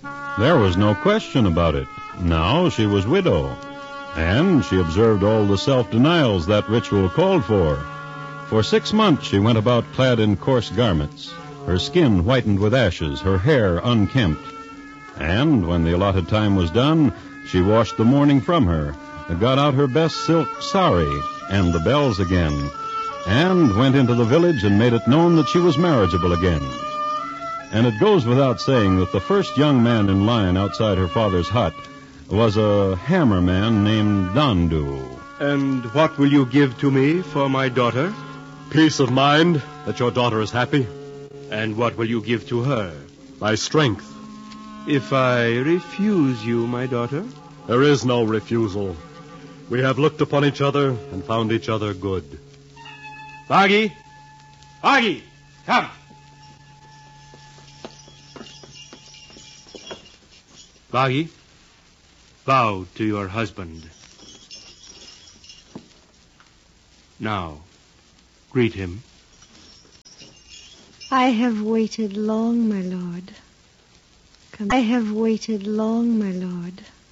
There was no question about it. Now she was widow, and she observed all the self-denials that ritual called for. For 6 months she went about clad in coarse garments, her skin whitened with ashes, her hair unkempt. And when the allotted time was done, she washed the mourning from her, got out her best silk sari and the bells again, and went into the village and made it known that she was marriageable again. And it goes without saying that the first young man in line outside her father's hut was a hammerman named Dandu. And what will you give to me for my daughter? Peace of mind that your daughter is happy. And what will you give to her? My strength. If I refuse you, my daughter? There is no refusal. We have looked upon each other and found each other good. Bagi! Bagi! Come! Bagi, bow to your husband. Now, greet him. I have waited long, my lord. I have waited long, my lord.